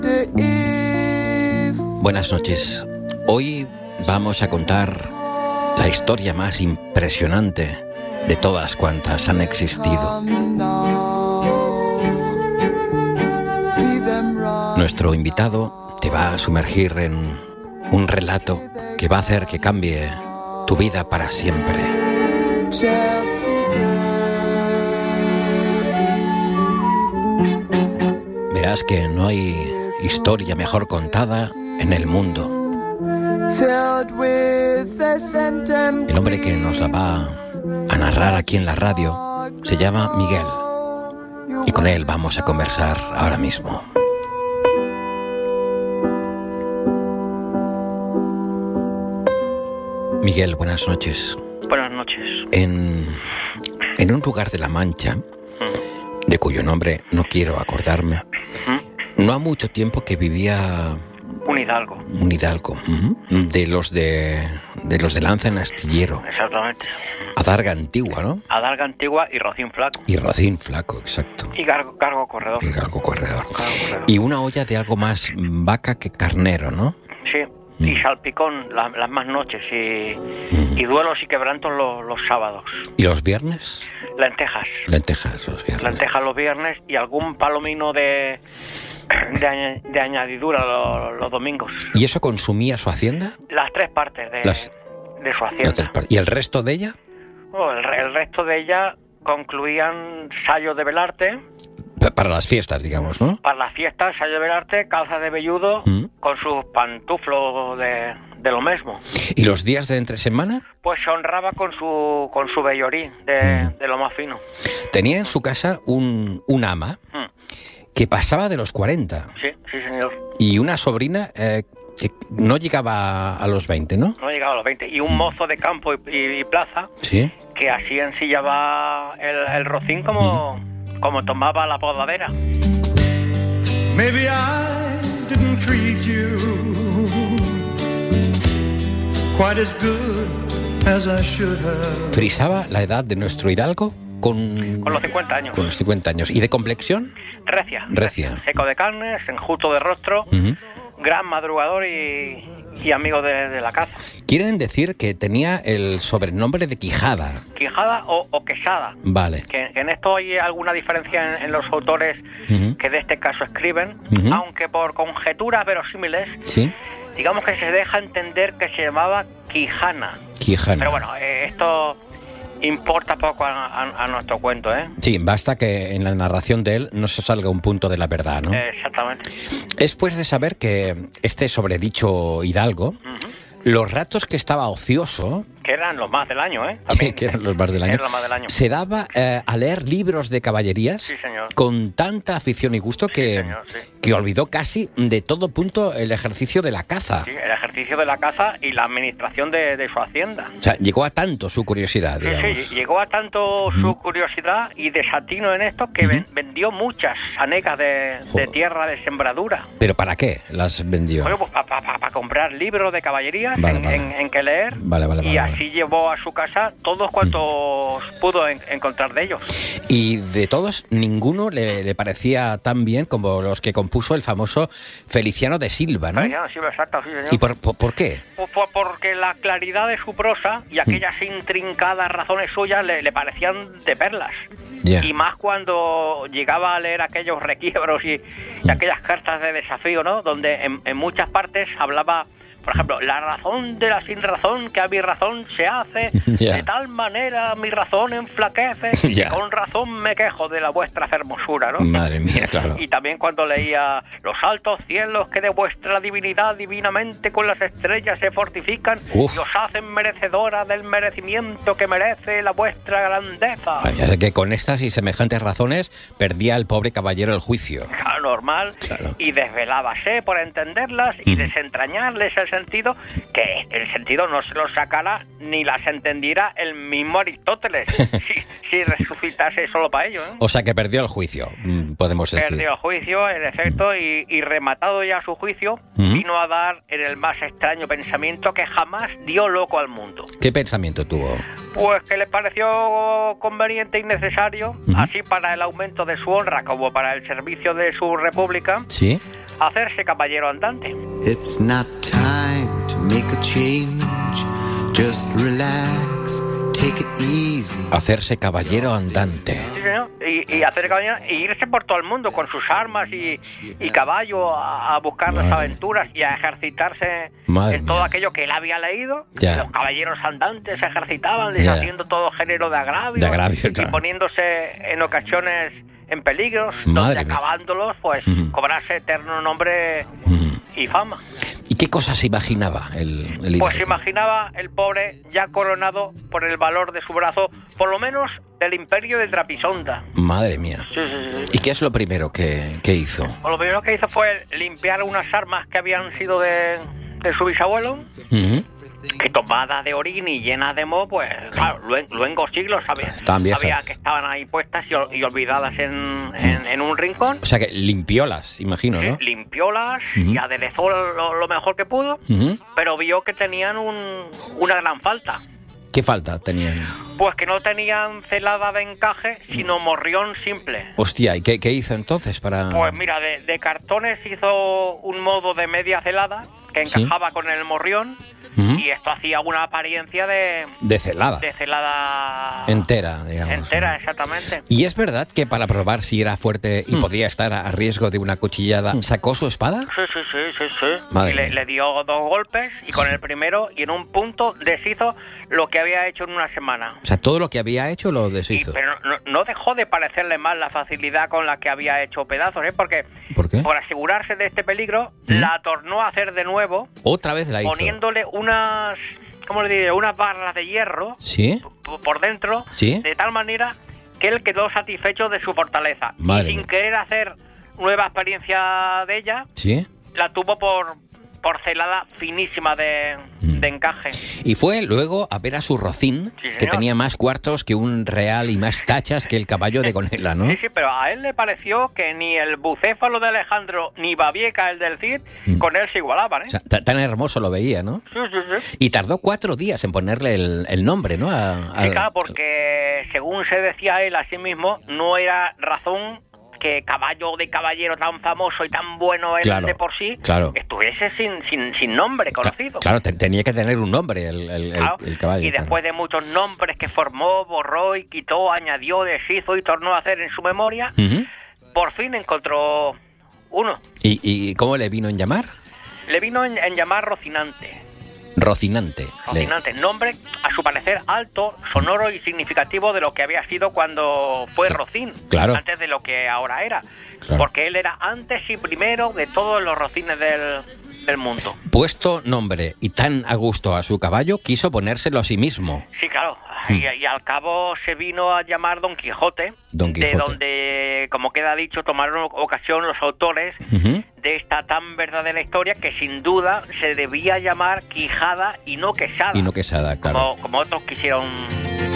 Buenas noches. Hoy vamos a contar la historia más impresionante de todas cuantas han existido. Nuestro invitado te va a sumergir en un relato que va a hacer que cambie tu vida para siempre. Verás que no hay historia mejor contada en el mundo. El hombre que nos la va a narrar aquí en la radio se llama Miguel, y con él vamos a conversar ahora mismo. Miguel, buenas noches. Buenas noches. En un lugar de La Mancha, de cuyo nombre no quiero acordarme, no ha mucho tiempo que vivía un hidalgo. De los de Lanza en Astillero. Exactamente. Adarga Antigua, ¿no? Adarga Antigua y Rocín Flaco. Y Rocín Flaco, exacto. Y Cargo Corredor. Y Cargo Corredor. Y una olla de algo más vaca que carnero, ¿no? Sí. Y salpicón las más noches y duelos y quebrantos los sábados. ¿Y los viernes? Lentejas. Lentejas los viernes. Lentejas los viernes y algún palomino de añadidura los domingos. ¿Y eso consumía su hacienda? Las tres partes de su hacienda. ¿Y el resto de ella? El resto de ella concluían sayos de velarte. Para las fiestas, digamos, ¿no? Para las fiestas, sayo de velarte, calza de velludo, con sus pantuflos de lo mismo. ¿Y los días de entre semana? Pues se honraba con su vellorí de lo más fino. Tenía en su casa un ama que pasaba de los 40. Sí, señor. Y una sobrina que no llegaba a los 20, ¿no? No llegaba a los 20. Y un mozo de campo y plaza, ¿sí?, que así ensillaba el rocín como tomaba la podadera. Maybe I didn't treat you quite as good as I should have. Frisaba la edad de nuestro hidalgo con los 50 años. Con los 50 años. ¿Y de complexión? Recia. Seco de carnes, enjuto de rostro, gran madrugador y amigo de la caza. Quieren decir que tenía el sobrenombre de Quijada. Quijada o Quesada. Vale. Que en esto hay alguna diferencia en los autores que de este caso escriben, aunque por conjeturas verosímiles, ¿sí?, digamos que se deja entender que se llamaba Quijana. Pero bueno, esto importa poco a nuestro cuento, ¿eh? Sí, basta que en la narración de él no se salga un punto de la verdad, ¿no? Exactamente. Es pues de saber que este sobredicho hidalgo, los ratos que estaba ocioso... Que eran los más del año, ¿eh? También, que eran los más del año. Se daba a leer libros de caballerías, sí, señor, con tanta afición y gusto que, sí, señor, sí, que olvidó casi de todo punto el ejercicio de la caza. Sí, el ejercicio de la caza y la administración de su hacienda. O sea, llegó a tanto su curiosidad, digamos. Sí, llegó a tanto su curiosidad y desatino en esto que vendió muchas anecas de tierra de sembradura. ¿Pero para qué las vendió? Bueno, pues para comprar libros de caballerías en que leer. Vale. Así llevó a su casa todos cuantos pudo encontrar de ellos. Y de todos, ninguno le parecía tan bien como los que compuso el famoso Feliciano de Silva, ¿no? Feliciano de Silva, exacto, sí, señor. ¿Y por qué? Porque la claridad de su prosa y aquellas intrincadas razones suyas le parecían de perlas. Yeah. Y más cuando llegaba a leer aquellos requiebros y aquellas cartas de desafío, ¿no? Donde en muchas partes hablaba, por ejemplo, la razón de la sin razón, que a mi razón se hace, de tal manera mi razón enflaquece, que con razón me quejo de la vuestra hermosura, ¿no? Madre mía, claro. Y también cuando leía los altos cielos que de vuestra divinidad divinamente con las estrellas se fortifican y os hacen merecedora del merecimiento que merece la vuestra grandeza. Ya sé que con estas y semejantes razones perdía el pobre caballero el juicio. Claro, normal. Claro. Y desvelábase por entenderlas y desentrañarles el sentido, que el sentido no se lo sacara ni las entendiera el mismo Aristóteles si resucitase solo para ello, ¿eh? O sea que perdió el juicio, podemos decir. Perdió el juicio, en efecto, y rematado ya su juicio, vino a dar en el más extraño pensamiento que jamás dio loco al mundo. ¿Qué pensamiento tuvo? Pues que le pareció conveniente y necesario, así para el aumento de su honra como para el servicio de su república, ¿Sí? hacerse caballero andante. It's not time to make a change. Just relax, take it easy. Hacerse caballero andante. Sí, señor. Y hacer caballero y irse por todo el mundo con sus armas y caballo a buscar las aventuras y a ejercitarse en todo aquello que él había leído. Ya. Los caballeros andantes se ejercitaban deshaciendo todo género de agravios, y claro. poniéndose en ocasiones en peligros, Madre donde mía. acabándolos, pues cobrarse eterno nombre y fama. ¿Y qué cosas imaginaba el Pues hidalgo? imaginaba el pobre ya coronado por el valor de su brazo, por lo menos del imperio de Trapisonda. Madre mía. Sí, sí, sí. ¿Y qué es lo primero que hizo? Pues lo primero que hizo fue limpiar unas armas que habían sido de su bisabuelo, Ujú. que tomadas de orín y llenas de moho, pues claro, luengos siglos Estaban viejas. sabía que estaban ahí puestas y olvidadas en un rincón. O sea que limpiólas, imagino, Sí, ¿no? limpiólas y aderezó lo mejor que pudo, Ujú. pero vio que tenían una gran falta. ¿Qué falta tenían? Pues que no tenían celada de encaje, sino morrión simple. Hostia, ¿y qué hizo entonces para...? Pues mira, de cartones hizo un modo de media celada que Sí. encajaba con el morrión y esto hacía una apariencia de celada. de celada Entera, digamos. entera, exactamente. ¿Y es verdad que para probar si era fuerte y podía estar a riesgo de una cuchillada, sacó su espada? Sí. Madre Y mía. le dio 2 golpes y con el primero y en un punto deshizo lo que había hecho en una semana. O sea, todo lo que había hecho lo deshizo. Pero no dejó de parecerle mal la facilidad con la que había hecho pedazos, ¿eh? Porque ¿Por qué? por asegurarse de este peligro, la tornó a hacer de nuevo, Otra vez la hizo. poniéndole unas, ¿cómo le diré? Unas barras de hierro ¿Sí? por dentro, ¿Sí? de tal manera que él quedó satisfecho de su fortaleza. Madre y sin mía. querer hacer nueva experiencia de ella, ¿Sí? la tuvo por celada finísima de encaje. Y fue luego a ver a su rocín, Sí, señor. que tenía más cuartos que un real y más tachas que el caballo de Conela, ¿no? Sí, pero a él le pareció que ni el bucéfalo de Alejandro ni Babieca, el del Cid, con él se igualaban, ¿eh? O sea, tan hermoso lo veía, ¿no? Sí. Y tardó 4 días en ponerle el nombre, ¿no? Sí, claro, porque según se decía él a sí mismo, no era razón que caballo de caballero tan famoso y tan bueno él Claro, de por sí claro. estuviese sin nombre conocido. Claro, tenía que tener un nombre el Claro, caballo. y después de muchos nombres que formó, borró y quitó, añadió, deshizo y tornó a hacer en su memoria, Ujú. por fin encontró uno. ¿Y cómo le vino en llamar? Le vino en llamar Rocinante. Rocinante. Rocinante, nombre a su parecer alto, sonoro y significativo de lo que había sido cuando fue Rocín, Claro. antes de lo que ahora era, Claro. porque él era antes y primero de todos los Rocines del mundo. Puesto nombre y tan a gusto a su caballo, quiso ponérselo a sí mismo. Sí, claro, y al cabo se vino a llamar Don Quijote, Don Quijote. de donde, como queda dicho, tomaron ocasión los autores Ujú. de esta tan verdadera historia que sin duda se debía llamar Quijada y no Quesada. Y no Quesada, claro. Como otros quisieron